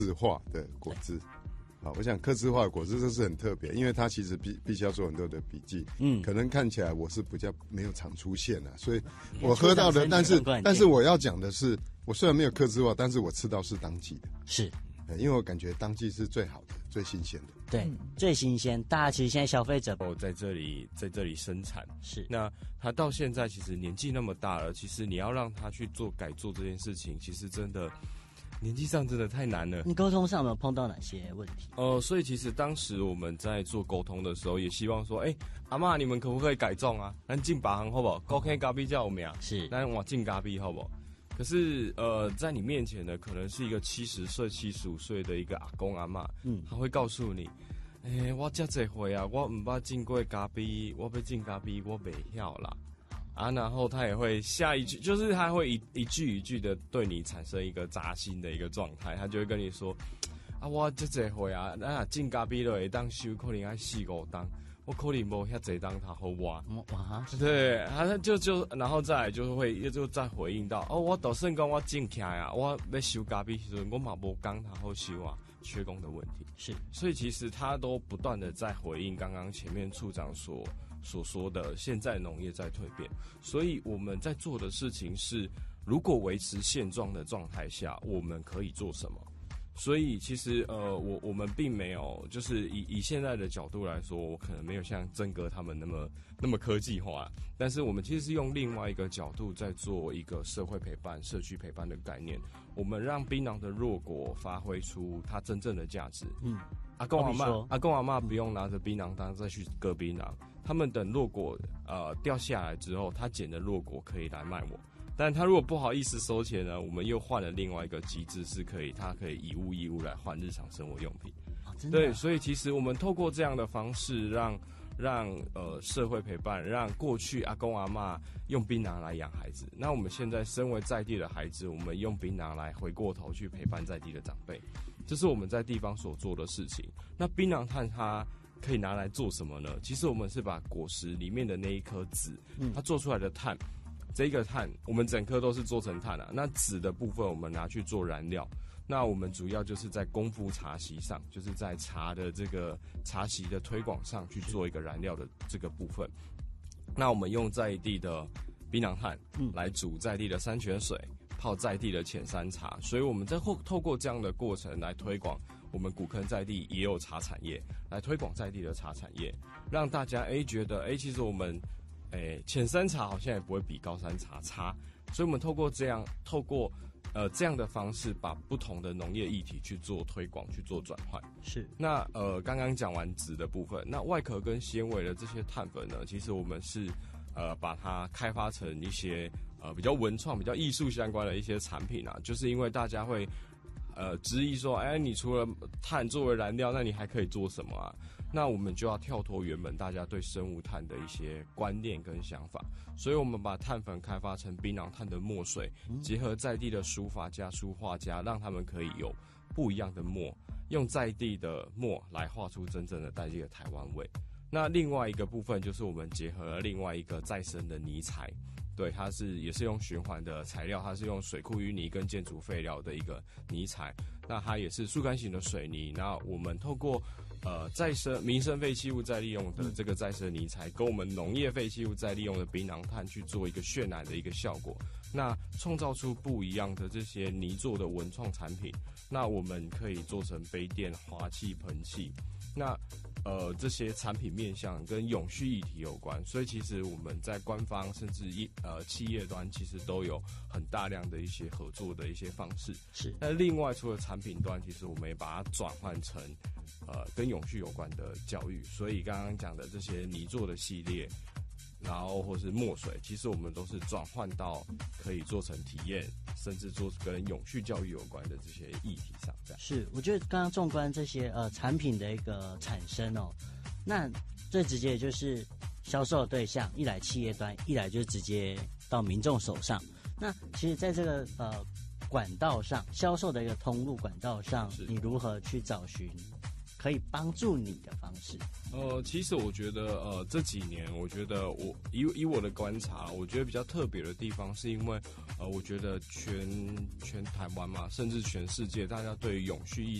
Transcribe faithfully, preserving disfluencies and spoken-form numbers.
制化的果汁。好，我想客制化的果汁这是很特别，因为它其实必必须要做很多的笔记，嗯，可能看起来我是比较没有常出现的，所以我喝到的，但是但是我要讲的是，我虽然没有客制化，但是我吃到是当季的， 是， 因为我感觉当季是最好的、最新鲜的， 对，嗯、最新鲜。大家其实现在消费者哦，在这里在这里生产， 是， 那他到现在其实年纪那么大了，其实你要让他去做改做这件事情，其实真的。年纪上真的太难了。 你沟通上有没有碰到哪些问题？ 呃，所以其实当时我们在做沟通的时候，也希望说，哎、欸，阿嬷你们可不可以改种啊？咱进把行好不好？高坑咖啡叫我们呀， 是， 咱往进咖啡好不好？可是呃，在你面前呢，可能是一个七十岁、七十五岁的一个阿公阿嬷，嗯，他会告诉你，哎、欸，我这这回啊，我唔捌进过咖啡，我要进咖啡，我袂晓啦。啊，然后他也会下一句，就是他会一一句一句的对你产生一个扎心的一个状态，他就会跟你说，啊，我这这回啊，那进咖啡了，当收可能要四五档，我可能无遐济档他好挖，哇，对，他就就然后再来就会就再回应到，哦，我都算讲我进起啊，我要收咖啡时阵，我嘛无工他好收啊，缺工的问题是， 所以其实他都不断的在回应刚刚前面处长所。所说的现在农业在蜕变，所以我们在做的事情是，如果维持现状的状态下，我们可以做什么？所以其实呃，我我们并没有，就是以以现在的角度来说，我可能没有像曾哥他们那么那么科技化，但是我们其实是用另外一个角度在做一个社会陪伴、社区陪伴的概念，我们让槟榔的弱果发挥出它真正的价值。嗯，阿公阿嬷，阿公阿嬷不用拿着槟榔当再去割槟榔。他们等落果呃掉下来之后，他捡的落果可以来卖我，但他如果不好意思收钱呢，我们又换了另外一个机制，是可以他可以以物易物来换日常生活用品。 哦，真的啊？ 对，所以其实我们透过这样的方式让，让呃社会陪伴，让过去阿公阿嬷用槟榔来养孩子，那我们现在身为在地的孩子，我们用槟榔来回过头去陪伴在地的长辈，这是我们在地方所做的事情。那槟榔炭它可以拿来做什么呢？其实我们是把果实里面的那一颗籽，它做出来的碳，这个碳我们整颗都是做成碳啊。那籽的部分我们拿去做燃料。那我们主要就是在功夫茶席上，就是在茶的这个茶席的推广上去做一个燃料的这个部分。那我们用在地的槟榔炭来煮在地的山泉水，泡在地的浅山茶，所以我们在后透过这样的过程来推广。我们古坑在地也有茶产业，来推广在地的茶产业，让大家哎觉得哎，其实我们哎浅山茶好像也不会比高山茶差，所以我们透过这样透过呃这样的方式，把不同的农业议题去做推广，去做转换。 是。那呃刚刚讲完籽的部分，那外壳跟纤维的这些碳粉呢，其实我们是呃把它开发成一些呃比较文创、比较艺术相关的一些产品啊，就是因为大家会。呃，质疑说，哎，你除了碳作为燃料，那你还可以做什么啊？那我们就要跳脱原本大家对生物炭的一些观念跟想法，所以我们把碳粉开发成槟榔炭的墨水，结合在地的书法家、书画家，让他们可以有不一样的墨，用在地的墨来画出真正的在地的台湾味。那另外一个部分就是我们结合了另外一个再生的泥材。对，它是也是用循环的材料，它是用水库淤泥跟建筑废料的一个泥材，那它也是速干型的水泥。那我们透过呃再生民生废弃物再利用的这个再生泥材，跟我们农业废弃物再利用的槟榔炭去做一个渲染的一个效果，那创造出不一样的这些泥做的文创产品。那我们可以做成杯垫、花器、盆器。那呃，这些产品面向跟永续议题有关，所以其实我们在官方甚至一呃企业端，其实都有很大量的一些合作的一些方式。 是。 那另外除了产品端，其实我们也把它转换成呃跟永续有关的教育。所以刚刚讲的这些泥做的系列，然后或是墨水，其实我们都是转换到可以做成体验，甚至做跟永续教育有关的这些议题上。这样是，我觉得刚刚纵观这些呃产品的一个产生哦，那最直接的就是销售的对象，一来企业端，一来就是直接到民众手上。那其实在这个呃管道上，销售的一个通路管道上，你如何去找寻可以帮助你的方式？ 呃，其实我觉得，呃，这几年，我觉得我以以我的观察，我觉得比较特别的地方，是因为，呃，我觉得全全台湾嘛，甚至全世界，大家对于永续意